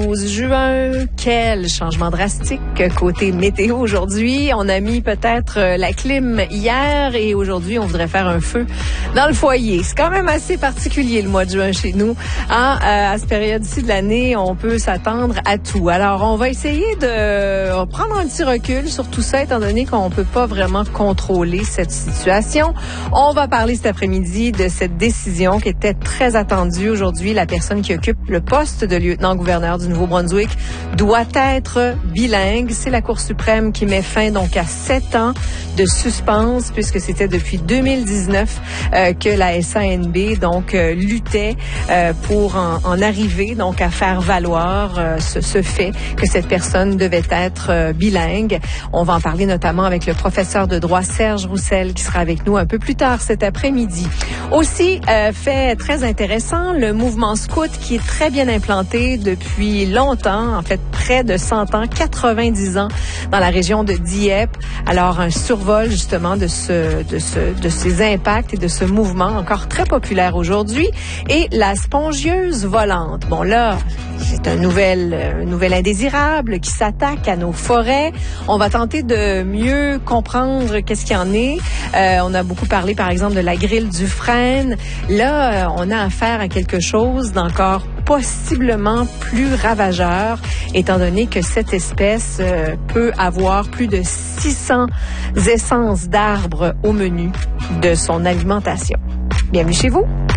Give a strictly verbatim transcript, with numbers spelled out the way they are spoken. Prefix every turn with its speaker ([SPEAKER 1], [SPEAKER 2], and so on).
[SPEAKER 1] douze juin. Quel changement drastique côté météo aujourd'hui. On a mis peut-être la clim hier et aujourd'hui, on voudrait faire un feu dans le foyer. C'est quand même assez particulier le mois de juin chez nous. Hein? Euh, à cette période-ci de l'année, on peut s'attendre à tout. Alors, on va essayer de prendre un petit recul sur tout ça, étant donné qu'on peut pas vraiment contrôler cette situation. On va parler cet après-midi de cette décision qui était très attendue aujourd'hui. La personne qui occupe le poste de lieutenant-gouverneur du Nouveau-Brunswick doit être bilingue. C'est la Cour suprême qui met fin donc à sept ans de suspense, puisque c'était depuis deux mille dix-neuf euh, que la S A N B donc euh, luttait euh, pour en, en arriver donc à faire valoir euh, ce, ce fait que cette personne devait être euh, bilingue. On va en parler notamment avec le professeur de droit Serge Roussel qui sera avec nous un peu plus tard cet après-midi. Aussi, euh, fait très intéressant, le mouvement scout qui est très bien implanté depuis longtemps, en fait près de cent ans, quatre-vingt-dix ans dans la région de Dieppe. Alors un survol justement de ce de ce de ces impacts et de ce mouvement encore très populaire aujourd'hui, et la spongieuse volante. Bon là, c'est un nouvel un nouvel indésirable qui s'attaque à nos forêts. On va tenter de mieux comprendre qu'est-ce qu'il y en est. Euh, on a beaucoup parlé par exemple de la grille du frêne. Là, euh, on a affaire à quelque chose d'encore possiblement plus ravageur, étant donné que cette espèce euh, peut avoir plus de six cents essences d'arbres au menu de son alimentation. Bienvenue chez vous.